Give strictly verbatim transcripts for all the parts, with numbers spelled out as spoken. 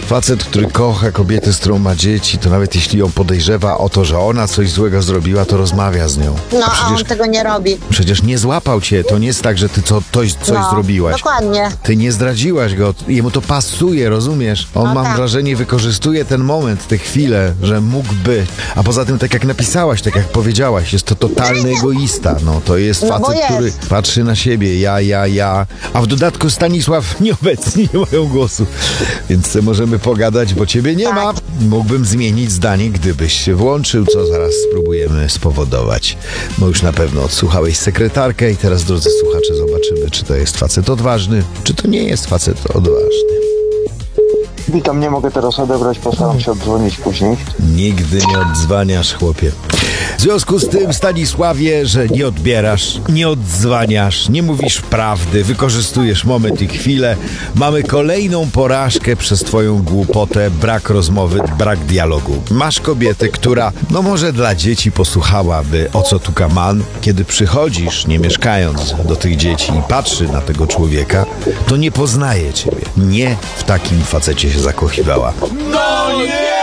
Facet, który kocha kobietę, z którą ma dzieci, to nawet jeśli ją podejrzewa o to, że ona coś złego zrobiła, to rozmawia z nią. No, a, przecież, a on tego nie robi. Przecież nie złapał cię, to nie jest tak, że ty co, coś, coś No, zrobiłaś. dokładnie. Ty nie zdradziłaś go, jemu to pasuje, rozumiesz? On, No mam tak. wrażenie, wykorzystuje ten moment, tę chwilę, że mógłby. A poza tym, tak jak napisałaś, tak jak powiedziałaś, jest to totalny egoista. No, to jest No bo facet, jest. który patrzy na siebie, ja, ja, ja. A w dodatku Stanisław nieobecni nie mają głosu. Więc możemy pogadać, bo ciebie nie Tak. ma. Mógłbym zmienić zdanie, gdybyś się włączył, co zaraz spróbujemy spowodować. Bo już na pewno odsłuchałeś sekretarkę i teraz, drodzy słuchacze, zobaczymy, czy to jest facet odważny, czy to nie jest facet odważny. Witam, nie mogę teraz odebrać, postaram się oddzwonić później. Nigdy nie odzwaniasz, chłopie. W związku z tym, Stanisławie, że nie odbierasz, nie odzwaniasz, nie mówisz prawdy, wykorzystujesz moment i chwilę, mamy kolejną porażkę przez twoją głupotę, brak rozmowy, brak dialogu. Masz kobietę, która, no może dla dzieci posłuchałaby, o co tu kaman. Kiedy przychodzisz, nie mieszkając, do tych dzieci i patrzy na tego człowieka, to nie poznaje ciebie. Nie w takim facecie się zakochiwała. No nie!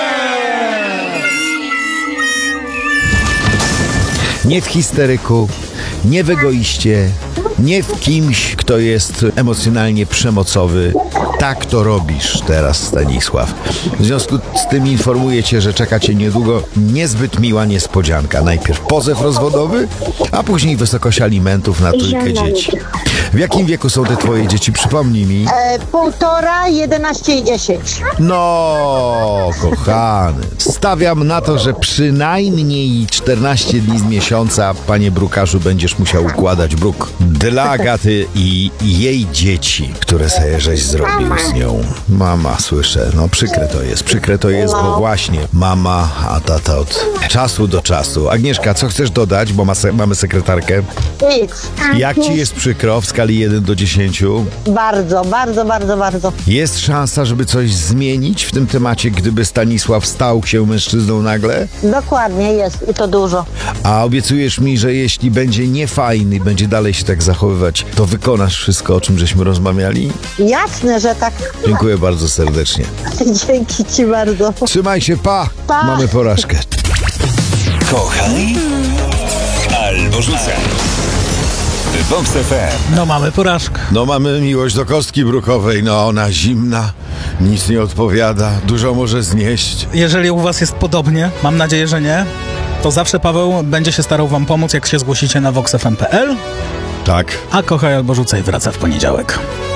Nie w histeryku, nie w egoiście, nie w kimś, kto jest emocjonalnie przemocowy. Tak to robisz teraz, Stanisław. W związku z tym informuję cię, że czeka cię niedługo niezbyt miła niespodzianka. Najpierw pozew rozwodowy, a później wysokość alimentów na trójkę dzieci. W jakim wieku są te twoje dzieci? Przypomnij mi. E, półtora, jedenaście i dziesięć. No, kochany. Stawiam na to, że przynajmniej czternaście dni z miesiąca, panie brukarzu, będziesz musiał układać bruk dla Agaty i jej dzieci, które sobie żeś zrobił z nią. Mama, słyszę. No przykre to jest, przykre to jest, bo właśnie mama, a tata od czasu do czasu. Agnieszka, co chcesz dodać, bo ma se- mamy sekretarkę? Nic. Jak ci jest przykro w skali jeden do dziesięciu? Bardzo, bardzo, bardzo, bardzo. Jest szansa, żeby coś zmienić w tym temacie, gdyby Stanisław stał się mężczyzną nagle? Dokładnie jest i to dużo. A obiecujesz mi, że jeśli będzie niefajny, będzie dalej się tak zachowywać, to wykonasz wszystko, o czym żeśmy rozmawiali? Jasne, że tak. Dziękuję bardzo serdecznie. Dzięki ci bardzo. Trzymaj się, pa! Pa. Mamy porażkę. Kochaj albo rzucaj. Vox F M. No mamy porażkę. No mamy miłość do kostki brukowej, no ona zimna, nic nie odpowiada, dużo może znieść. Jeżeli u was jest podobnie, mam nadzieję, że nie, to zawsze Paweł będzie się starał wam pomóc, jak się zgłosicie na vox f m kropka p l. Tak. A Kochaj albo Rzucaj wraca w poniedziałek.